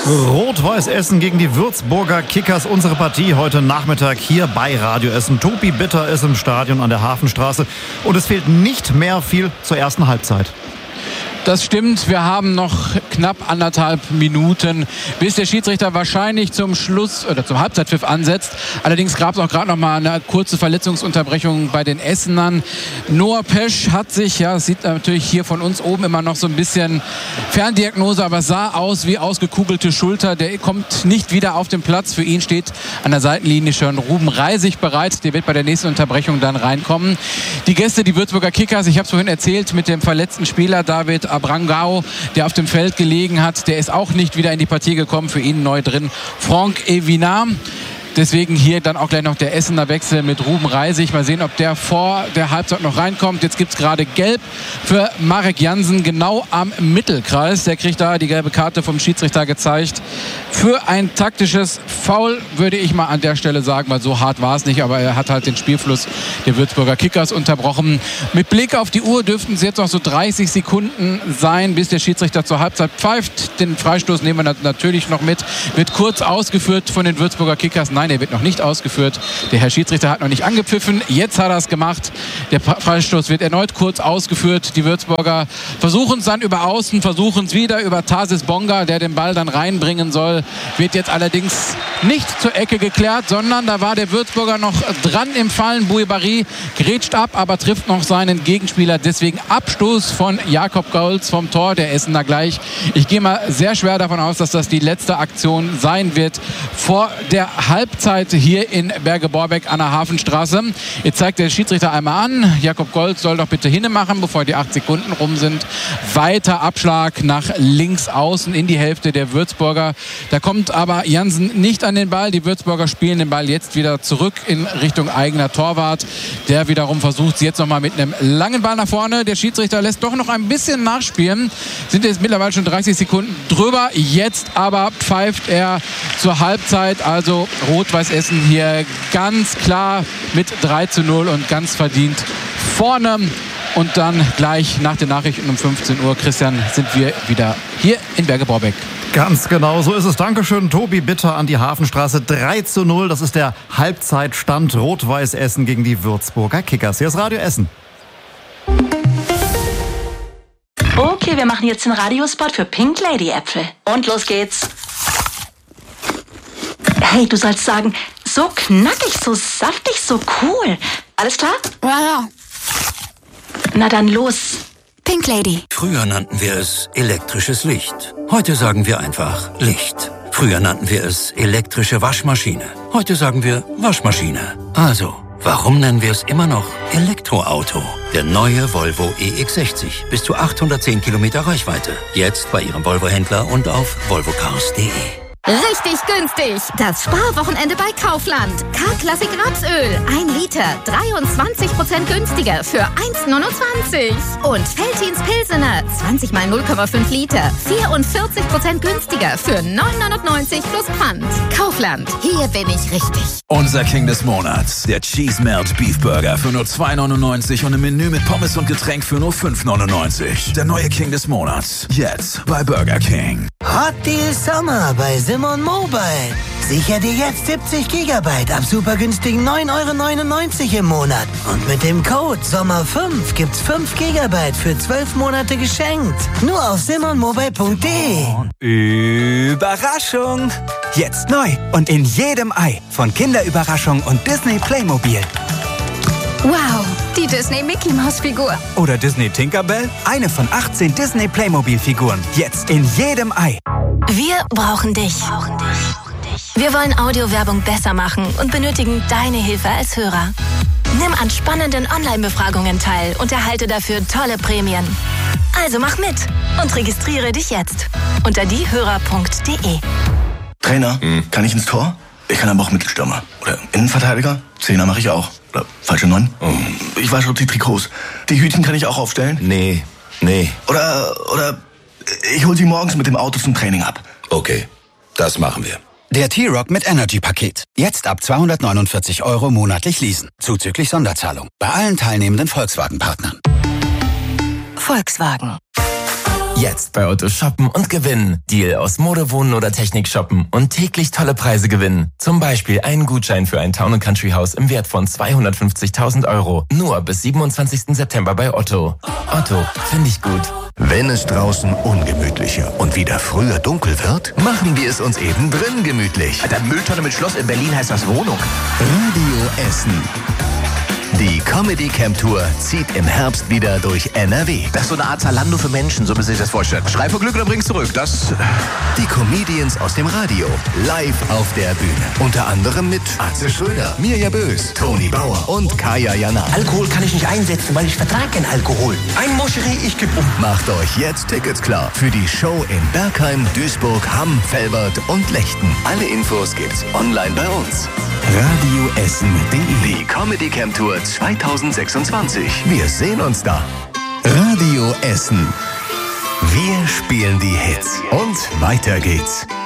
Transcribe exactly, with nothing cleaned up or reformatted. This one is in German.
Rot-Weiß Essen gegen die Würzburger Kickers. Unsere Partie heute Nachmittag hier bei Radio Essen. Tobi Bitter ist im Stadion an der Hafenstraße. Und es fehlt nicht mehr viel zur ersten Halbzeit. Das stimmt, wir haben noch knapp anderthalb Minuten, bis der Schiedsrichter wahrscheinlich zum Schluss oder zum Halbzeitpfiff ansetzt. Allerdings gab es auch gerade noch mal eine kurze Verletzungsunterbrechung bei den Essenern. Noah Pesch hat sich, ja, das sieht natürlich hier von uns oben immer noch so ein bisschen Ferndiagnose, aber sah aus wie ausgekugelte Schulter. Der kommt nicht wieder auf den Platz. Für ihn steht an der Seitenlinie schon Ruben Reisig bereit. Der wird bei der nächsten Unterbrechung dann reinkommen. Die Gäste, die Würzburger Kickers, ich habe es vorhin erzählt, mit dem verletzten Spieler David Abrangao, der auf dem Feld gelegen hat, der ist auch nicht wieder in die Partie gekommen. Für ihn neu drin Franck Evinard. Deswegen hier dann auch gleich noch der Essener Wechsel mit Ruben Reisig. Mal sehen, ob der vor der Halbzeit noch reinkommt. Jetzt gibt es gerade Gelb für Marek Jansen, genau am Mittelkreis. Der kriegt da die gelbe Karte vom Schiedsrichter gezeigt. Für ein taktisches Foul, würde ich mal an der Stelle sagen, weil so hart war es nicht. Aber er hat halt den Spielfluss der Würzburger Kickers unterbrochen. Mit Blick auf die Uhr dürften es jetzt noch so dreißig Sekunden sein, bis der Schiedsrichter zur Halbzeit pfeift. Den Freistoß nehmen wir natürlich noch mit. Wird kurz ausgeführt von den Würzburger Kickers. Nein, der wird noch nicht ausgeführt. Der Herr Schiedsrichter hat noch nicht angepfiffen. Jetzt hat er es gemacht. Der Freistoß wird erneut kurz ausgeführt. Die Würzburger versuchen es dann über Außen, versuchen es wieder über Tarsis Bonga, der den Ball dann reinbringen soll. Wird jetzt allerdings nicht zur Ecke geklärt, sondern da war der Würzburger noch dran im Fallen. Bouibari grätscht ab, aber trifft noch seinen Gegenspieler. Deswegen Abstoß von Jakob Golz vom Tor der Essener gleich. Ich gehe mal sehr schwer davon aus, dass das die letzte Aktion sein wird vor der Halbzeit hier in Berge-Borbeck an der Hafenstraße. Jetzt zeigt der Schiedsrichter einmal an. Jakob Golz soll doch bitte hinmachen, bevor die acht Sekunden rum sind. Weiter Abschlag nach links außen in die Hälfte der Würzburger. Da kommt aber Jansen nicht an den Ball. Die Würzburger spielen den Ball jetzt wieder zurück in Richtung eigener Torwart. Der wiederum versucht es jetzt nochmal mit einem langen Ball nach vorne. Der Schiedsrichter lässt doch noch ein bisschen nachspielen. Sind jetzt mittlerweile schon dreißig Sekunden drüber. Jetzt aber pfeift er zur Halbzeit. Also Rot-Weiß Essen hier ganz klar mit drei zu null und ganz verdient vorne. Und dann gleich nach den Nachrichten um fünfzehn Uhr, Christian, sind wir wieder hier in Berge-Borbeck. Ganz genau, so ist es. Dankeschön, Tobi Bitter an die Hafenstraße. drei zu null, das ist der Halbzeitstand. Rot-Weiß Essen gegen die Würzburger Kickers. Hier ist Radio Essen. Okay, wir machen jetzt den Radiospot für Pink Lady Äpfel. Und los geht's. Hey, du sollst sagen, so knackig, so saftig, so cool. Alles klar? Ja, ja. Na dann los. Pink Lady. Früher nannten wir es elektrisches Licht. Heute sagen wir einfach Licht. Früher nannten wir es elektrische Waschmaschine. Heute sagen wir Waschmaschine. Also, warum nennen wir es immer noch Elektroauto? Der neue Volvo E X sechzig. Bis zu achthundertzehn Kilometer Reichweite. Jetzt bei Ihrem Volvo-Händler und auf volvo cars punkt de. Richtig günstig. Das Sparwochenende bei Kaufland. K-Klassik Rapsöl. ein Liter. dreiundzwanzig Prozent günstiger für eins Komma neunundzwanzig. Und Veltins Pilsener. zwanzig mal null Komma fünf Liter. vierundvierzig Prozent günstiger für neun Komma neunundneunzig plus Pfand. Kaufland. Hier bin ich richtig. Unser King des Monats. Der Cheese Melt Beef Burger für nur zwei neunundneunzig und ein Menü mit Pommes und Getränk für nur fünf neunundneunzig. Der neue King des Monats. Jetzt bei Burger King. Hot Deal Sommer bei Simon Mobile. Sicher dir jetzt siebzig Gigabyte ab super günstigen neun Euro neunundneunzig im Monat. Und mit dem Code Sommer fünf gibt's fünf Gigabyte für zwölf Monate geschenkt. Nur auf simon mobile punkt de. Überraschung! Jetzt neu und in jedem Ei von Kinderüberraschung und Disney Playmobil. Wow, die Disney Mickey Maus Figur. Oder Disney Tinkerbell. Eine von achtzehn Disney Playmobil Figuren. Jetzt in jedem Ei. Wir brauchen dich. Wir wollen Audiowerbung besser machen und benötigen deine Hilfe als Hörer. Nimm an spannenden Online-Befragungen teil und erhalte dafür tolle Prämien. Also mach mit und registriere dich jetzt unter diehörer punkt de. Trainer, hm. kann ich ins Tor? Ich kann aber auch Mittelstürmer. Oder Innenverteidiger? Zehner mache ich auch. Oder falsche Neun? Oh. Ich wasche auch die Trikots. Die Hütchen kann ich auch aufstellen? Nee, nee. Oder, oder ich hole sie morgens mit dem Auto zum Training ab. Okay, das machen wir. Der T-Rock mit Energy-Paket. Jetzt ab zweihundertneunundvierzig Euro monatlich leasen. Zuzüglich Sonderzahlung. Bei allen teilnehmenden Volkswagen-Partnern. Volkswagen. Jetzt bei Otto shoppen und gewinnen. Deal aus Mode, Wohnen oder Technik shoppen und täglich tolle Preise gewinnen. Zum Beispiel einen Gutschein für ein Town and Country Haus im Wert von zweihundertfünfzigtausend Euro. Nur bis siebenundzwanzigsten September bei Otto. Otto, finde ich gut. Wenn es draußen ungemütlicher und wieder früher dunkel wird, machen wir es uns eben drin gemütlich. Alter, Mülltonne mit Schloss in Berlin heißt das Wohnung. Radio Essen. Die Comedy Camp Tour zieht im Herbst wieder durch N R W. Das ist so eine Art Zalando für Menschen, so müssen Sie sich das vorstellen. Schrei vor Glück oder bring's zurück. Das. Die Comedians aus dem Radio live auf der Bühne. Unter anderem mit Atze Schröder, Mirja Bös, Toni Bauer und Kaya Jana. Alkohol kann ich nicht einsetzen, weil ich vertrage keinen Alkohol. Ein Moscherie, ich geb um. Macht euch jetzt Tickets klar für die Show in Bergheim, Duisburg, Hamm, Velbert und Lechten. Alle Infos gibt's online bei uns. radioessen punkt de. Die Comedy Camp Tour zweitausendsechsundzwanzig. Wir sehen uns da. Radio Essen. Wir spielen die Hits. Und weiter geht's.